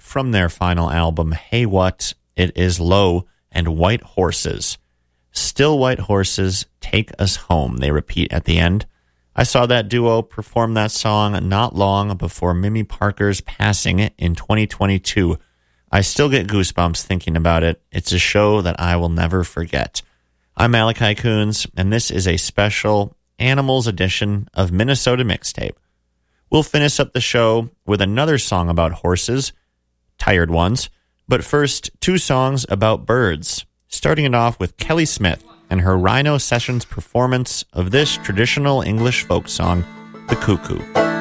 from their final album, Hey What, it is Low and White Horses. Still White Horses, Take Us Home, they repeat at the end. I saw that duo perform that song not long before Mimi Parker's passing in 2022. I still get goosebumps thinking about it. It's a show that I will never forget. I'm Malachi Coons, and this is a special Animals edition of Minnesota Mixtape. We'll finish up the show with another song about horses, Tired Ones, but first, 2 songs about birds, starting it off with Kelly Smith and her Rhino Sessions performance of this traditional English folk song, The Cuckoo.